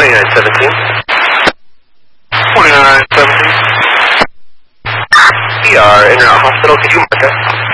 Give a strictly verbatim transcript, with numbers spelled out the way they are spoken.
twenty-nine seventeen. twenty-nine seventeen. E R, in route hospital, could you mark us?